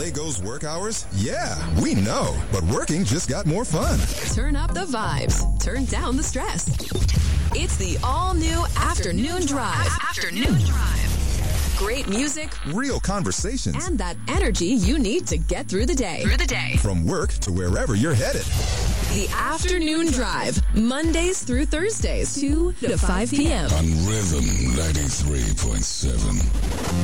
way goes work hours? Yeah, we know. But working just got more fun. Turn up the vibes. Turn down the stress. It's the all-new Afternoon Drive. Afternoon Drive. Great music. Real conversations. And that energy you need to get through the day. From work to wherever you're headed. The Afternoon Drive. Mondays through Thursdays, 2 to 5 p.m. On Rhythm 93.7.